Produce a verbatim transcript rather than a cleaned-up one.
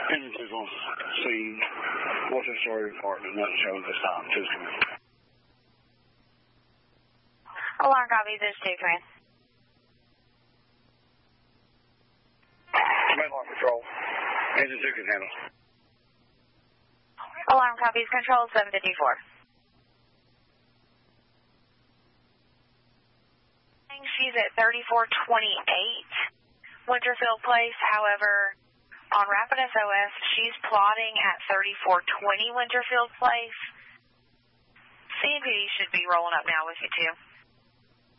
Engine two on scene. What's the story report in a nutshell this time? Two command. Alarm copy, this is two command. Command line control. Engine two can handle. Alarm copies, control seven fifty-four. She's at thirty-four twenty-eight Winterfield Place. However, on Rapid S O S, she's plotting at thirty-four twenty Winterfield Place. C M P D should be rolling up now with you too.